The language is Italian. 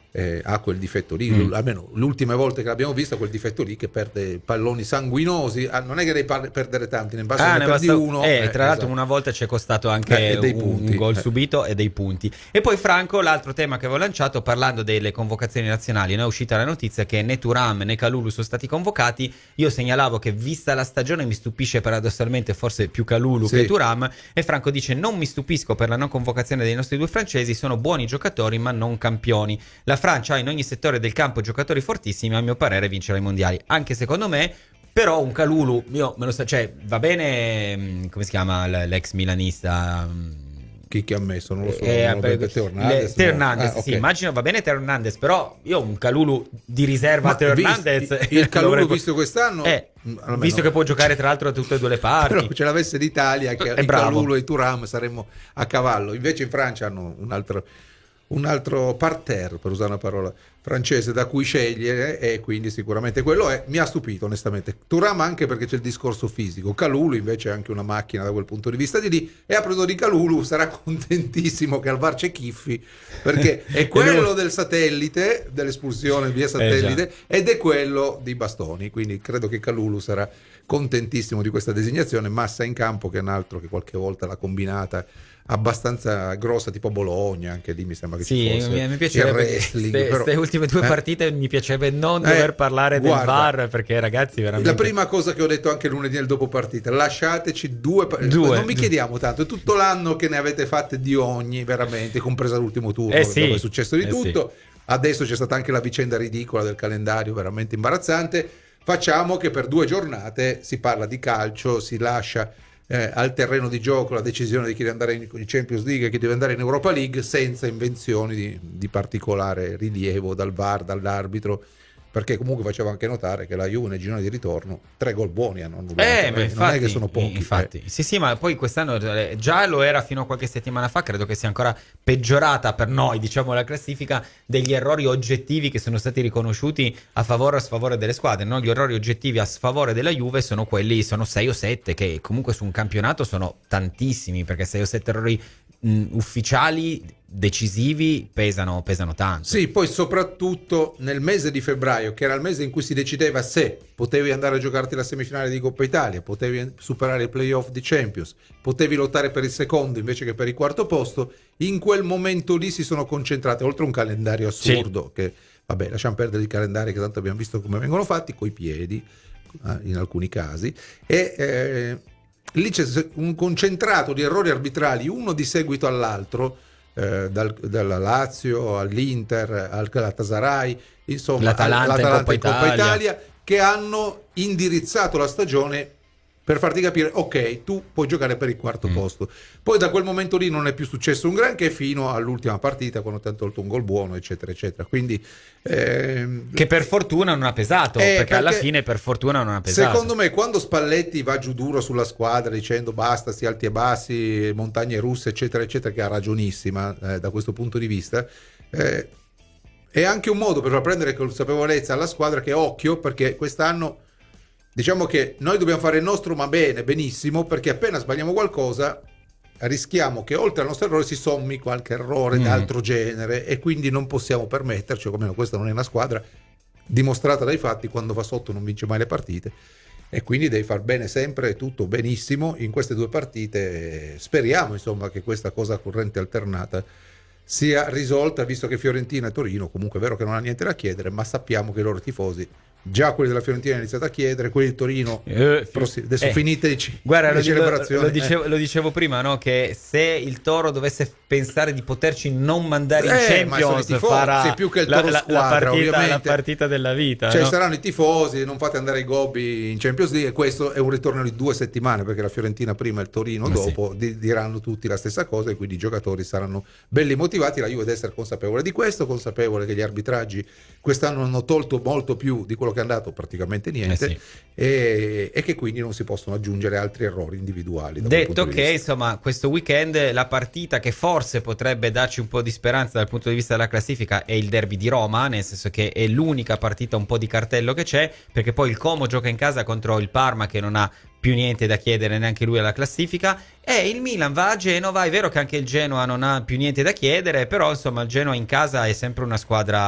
ha quel difetto lì, almeno le ultime volte che l'abbiamo vista, quel difetto lì, che perde palloni sanguinosi. Non è che devi perdere tanti, ne basta ne perdi uno. Tra l'altro esatto. una volta ci è costato anche dei un punti. gol subito e dei punti. E poi Franco, l'altro tema che avevo lanciato parlando delle convocazioni nazionali, è uscita la notizia che né Thuram né Kalulu sono stati convocati. Io segnalavo che vista la stagione mi stupisce paradossalmente forse più Kalulu che Thuram, e Franco dice: non mi stupisco per la non convocazione dei nostri due francesi, sono buoni giocatori ma non campioni. La Francia ha in ogni settore del campo giocatori fortissimi, a mio parere vincerà i mondiali. Anche secondo me, però un Kalulu, io me lo cioè va bene, come si chiama l'ex milanista? Chi che ha messo? Non lo so. Teo Hernandez, sì, immagino, va bene Teo Hernandez, però io un Kalulu di riserva a Teo Hernandez. Il Kalulu visto quest'anno, visto che può giocare tra l'altro da tutte e due le parti. Però ce l'avesse l'Italia, che il Kalulu e Thuram saremmo a cavallo. Invece in Francia hanno un altro parterre, per usare una parola francese, da cui scegliere, e quindi sicuramente quello mi ha stupito onestamente. Thuram anche perché c'è il discorso fisico, Kalulu invece è anche una macchina da quel punto di vista di lì, e a proposito di Kalulu sarà contentissimo che al VAR c'è Chiffi, perché è quello del satellite, dell'espulsione via satellite, ed è quello di Bastoni, quindi credo che Kalulu sarà contentissimo di questa designazione. Massa in campo, che è un altro che qualche volta l'ha combinata abbastanza grossa, tipo Bologna, anche lì mi sembra che ci fosse mi piaceva queste ultime due partite, mi piaceva non dover parlare del VAR, perché ragazzi veramente la prima cosa che ho detto anche lunedì nel dopo partita: lasciateci due non mi chiediamo tanto, è tutto l'anno che ne avete fatte di ogni, veramente, compresa l'ultimo turno dove è successo di tutto. Adesso c'è stata anche la vicenda ridicola del calendario, veramente imbarazzante. Facciamo che per 2 giornate si parla di calcio, si lascia al terreno di gioco la decisione di chi deve andare in Champions League e chi deve andare in Europa League, senza invenzioni di particolare rilievo dal VAR, dall'arbitro, perché comunque faceva anche notare che la Juve nel girone di ritorno 3 gol buoni hanno annullato, infatti, non è che sono pochi. Infatti. Sì, ma poi quest'anno già lo era fino a qualche settimana fa, credo che sia ancora peggiorata per noi, diciamo, la classifica degli errori oggettivi che sono stati riconosciuti a favore o a sfavore delle squadre, no? Gli errori oggettivi a sfavore della Juve sono 6 o 7, che comunque su un campionato sono tantissimi, perché 6 o 7 errori ufficiali decisivi pesano tanto. Sì, poi soprattutto nel mese di febbraio, che era il mese in cui si decideva se potevi andare a giocarti la semifinale di Coppa Italia, potevi superare i playoff di Champions, potevi lottare per il secondo invece che per il quarto posto, in quel momento lì si sono concentrate, oltre a un calendario assurdo, che vabbè, lasciamo perdere i calendari, che tanto abbiamo visto come vengono fatti, coi piedi in alcuni casi, e lì c'è un concentrato di errori arbitrali, uno di seguito all'altro, dalla Lazio all'Inter al Galatasaray, insomma l'Atalanta in Coppa Italia, che hanno indirizzato la stagione per farti capire: ok, tu puoi giocare per il quarto posto. Poi da quel momento lì non è più successo un granché fino all'ultima partita, quando ti hanno tolto un gol buono, eccetera eccetera. Quindi che per fortuna non ha pesato, perché alla fine per fortuna non ha pesato. Secondo me, quando Spalletti va giù duro sulla squadra dicendo basta sti alti e bassi, montagne russe, eccetera eccetera, che ha ragionissima da questo punto di vista, è anche un modo per far prendere consapevolezza alla squadra che occhio, perché quest'anno diciamo che noi dobbiamo fare il nostro, ma benissimo, perché appena sbagliamo qualcosa rischiamo che oltre al nostro errore si sommi qualche errore d'altro genere, e quindi non possiamo permetterci, o almeno questa non è una squadra dimostrata dai fatti, quando va sotto non vince mai le partite, e quindi devi far bene sempre, tutto benissimo in queste 2 partite. Speriamo insomma che questa cosa corrente alternata sia risolta, visto che Fiorentina e Torino comunque è vero che non ha niente da chiedere, ma sappiamo che i loro tifosi, già quelli della Fiorentina hanno iniziato a chiedere, quelli di Torino adesso finite le celebrazioni. Lo dicevo prima, no? Che se il Toro dovesse pensare di poterci non mandare in Champions, farà più che il Toro squadra, la partita della vita, cioè no? Saranno i tifosi, non fate andare i gobbi in Champions League, e questo è un ritorno di 2 settimane, perché la Fiorentina prima e il Torino dopo diranno tutti la stessa cosa, e quindi i giocatori saranno belli motivati. La Juve deve essere consapevole di questo, consapevole che gli arbitraggi quest'anno hanno tolto molto più di quello che è andato, praticamente niente, e che quindi non si possono aggiungere altri errori individuali. Detto che insomma questo weekend la partita che forse potrebbe darci un po' di speranza dal punto di vista della classifica è il derby di Roma, nel senso che è l'unica partita un po' di cartello che c'è, perché poi il Como gioca in casa contro il Parma, che non ha più niente da chiedere neanche lui alla classifica, e il Milan va a Genova. È vero che anche il Genoa non ha più niente da chiedere, però insomma il Genoa in casa è sempre una squadra